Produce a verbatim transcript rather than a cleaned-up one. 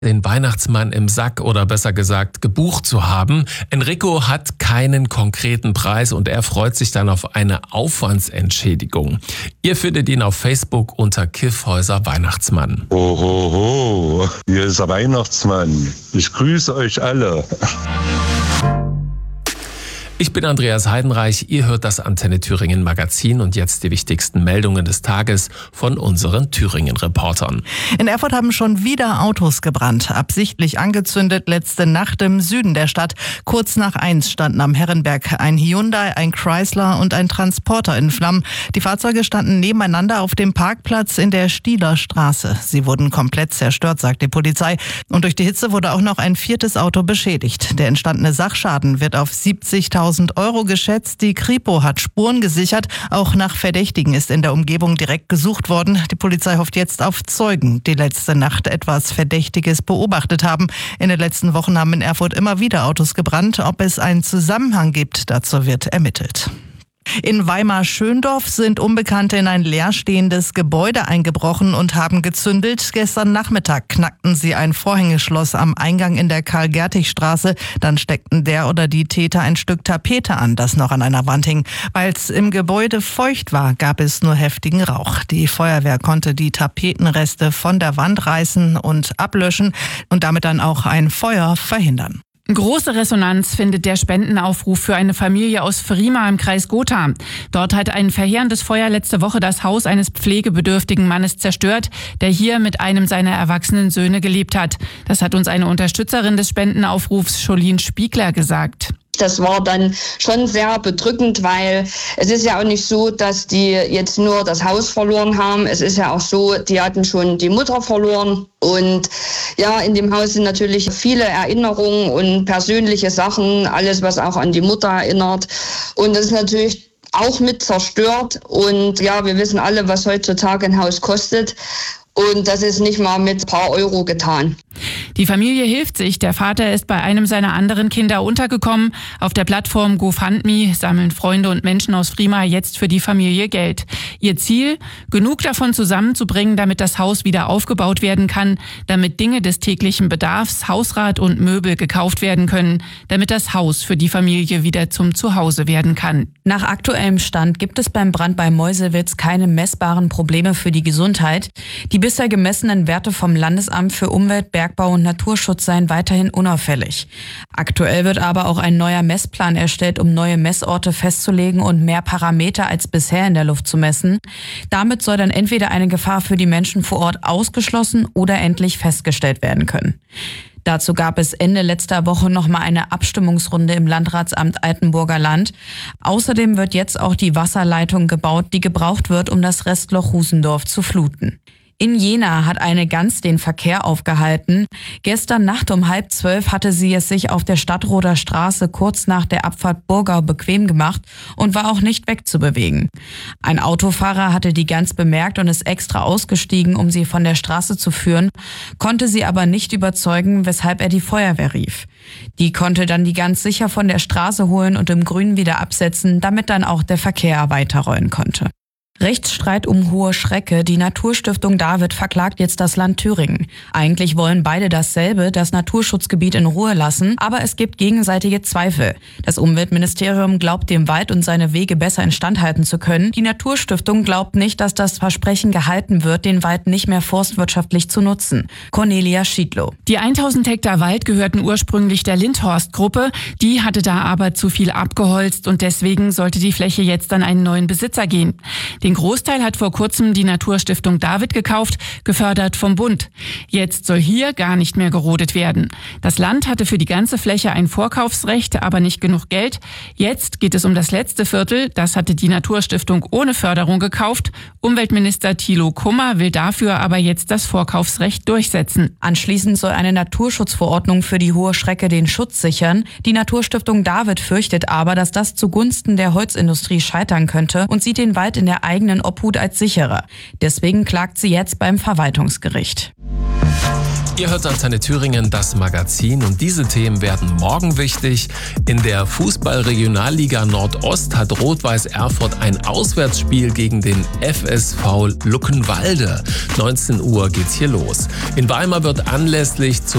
den Weihnachtsmann im Sack oder besser gesagt gebucht zu haben. Enrico hat keinen konkreten Preis und er freut sich dann auf eine Aufwandsentschädigung. Ihr findet ihn auf Facebook unter Kiffhäuser Weihnachtsmann. Ho, ho, ho, hier ist der Weihnachtsmann. Ich grüße euch alle. Ich bin Andreas Heidenreich, ihr hört das Antenne Thüringen Magazin und jetzt die wichtigsten Meldungen des Tages von unseren Thüringen-Reportern. In Erfurt haben schon wieder Autos gebrannt, absichtlich angezündet letzte Nacht im Süden der Stadt. Kurz nach eins standen am Herrenberg ein Hyundai, ein Chrysler und ein Transporter in Flammen. Die Fahrzeuge standen nebeneinander auf dem Parkplatz in der Stieler Straße. Sie wurden komplett zerstört, sagt die Polizei. Und durch die Hitze wurde auch noch ein viertes Auto beschädigt. Der entstandene Sachschaden wird auf siebzigtausend Euro geschätzt. Die Kripo hat Spuren gesichert. Auch nach Verdächtigen ist in der Umgebung direkt gesucht worden. Die Polizei hofft jetzt auf Zeugen, die letzte Nacht etwas Verdächtiges beobachtet haben. In den letzten Wochen haben in Erfurt immer wieder Autos gebrannt. Ob es einen Zusammenhang gibt, dazu wird ermittelt. In Weimar-Schöndorf sind Unbekannte in ein leerstehendes Gebäude eingebrochen und haben gezündelt. Gestern Nachmittag knackten sie ein Vorhängeschloss am Eingang in der Karl-Gertig-Straße. Dann steckten der oder die Täter ein Stück Tapete an, das noch an einer Wand hing. Weil es im Gebäude feucht war, gab es nur heftigen Rauch. Die Feuerwehr konnte die Tapetenreste von der Wand reißen und ablöschen und damit dann auch ein Feuer verhindern. Große Resonanz findet der Spendenaufruf für eine Familie aus Vrima im Kreis Gotha. Dort hat ein verheerendes Feuer letzte Woche das Haus eines pflegebedürftigen Mannes zerstört, der hier mit einem seiner erwachsenen Söhne gelebt hat. Das hat uns eine Unterstützerin des Spendenaufrufs, Jolien Spiegler, gesagt. Das war dann schon sehr bedrückend, weil es ist ja auch nicht so, dass die jetzt nur das Haus verloren haben. Es ist ja auch so, die hatten schon die Mutter verloren. Und ja, in dem Haus sind natürlich viele Erinnerungen und persönliche Sachen, alles, was auch an die Mutter erinnert. Und das ist natürlich auch mit zerstört. Und ja, wir wissen alle, was heutzutage ein Haus kostet. Und das ist nicht mal mit ein paar Euro getan. Die Familie hilft sich. Der Vater ist bei einem seiner anderen Kinder untergekommen. Auf der Plattform GoFundMe sammeln Freunde und Menschen aus Vrima jetzt für die Familie Geld. Ihr Ziel? Genug davon zusammenzubringen, damit das Haus wieder aufgebaut werden kann, damit Dinge des täglichen Bedarfs, Hausrat und Möbel gekauft werden können, damit das Haus für die Familie wieder zum Zuhause werden kann. Nach aktuellem Stand gibt es beim Brand bei Meuselwitz keine messbaren Probleme für die Gesundheit. Die bisher gemessenen Werte vom Landesamt für Umwelt, Bergbau und Naturschutz seien weiterhin unauffällig. Aktuell wird aber auch ein neuer Messplan erstellt, um neue Messorte festzulegen und mehr Parameter als bisher in der Luft zu messen. Damit soll dann entweder eine Gefahr für die Menschen vor Ort ausgeschlossen oder endlich festgestellt werden können. Dazu gab es Ende letzter Woche nochmal eine Abstimmungsrunde im Landratsamt Altenburger Land. Außerdem wird jetzt auch die Wasserleitung gebaut, die gebraucht wird, um das Restloch Husendorf zu fluten. In Jena hat eine Gans den Verkehr aufgehalten. Gestern Nacht um halb zwölf hatte sie es sich auf der Stadtroder Straße kurz nach der Abfahrt Burgau bequem gemacht und war auch nicht wegzubewegen. Ein Autofahrer hatte die Gans bemerkt und ist extra ausgestiegen, um sie von der Straße zu führen, konnte sie aber nicht überzeugen, weshalb er die Feuerwehr rief. Die konnte dann die Gans sicher von der Straße holen und im Grünen wieder absetzen, damit dann auch der Verkehr weiterrollen konnte. Rechtsstreit um Hohe Schrecke. Die Naturstiftung David verklagt jetzt das Land Thüringen. Eigentlich wollen beide dasselbe, das Naturschutzgebiet in Ruhe lassen, aber es gibt gegenseitige Zweifel. Das Umweltministerium glaubt, dem Wald und seine Wege besser instand halten zu können. Die Naturstiftung glaubt nicht, dass das Versprechen gehalten wird, den Wald nicht mehr forstwirtschaftlich zu nutzen. Cornelia Schiedlow. Die tausend Hektar Wald gehörten ursprünglich der Lindhorst-Gruppe. Die hatte da aber zu viel abgeholzt und deswegen sollte die Fläche jetzt an einen neuen Besitzer gehen. Den Großteil hat vor kurzem die Naturstiftung David gekauft, gefördert vom Bund. Jetzt soll hier gar nicht mehr gerodet werden. Das Land hatte für die ganze Fläche ein Vorkaufsrecht, aber nicht genug Geld. Jetzt geht es um das letzte Viertel. Das hatte die Naturstiftung ohne Förderung gekauft. Umweltminister Thilo Kummer will dafür aber jetzt das Vorkaufsrecht durchsetzen. Anschließend soll eine Naturschutzverordnung für die Hohe Schrecke den Schutz sichern. Die Naturstiftung David fürchtet aber, dass das zugunsten der Holzindustrie scheitern könnte und sieht den Wald in der eigenen Obhut als sicherer. Deswegen klagt sie jetzt beim Verwaltungsgericht. Ihr hört Antenne Thüringen, das Magazin, und diese Themen werden morgen wichtig. In der Fußball-Regionalliga Nordost hat Rot-Weiß Erfurt ein Auswärtsspiel gegen den F S V Luckenwalde. neunzehn Uhr geht's hier los. In Weimar wird anlässlich zum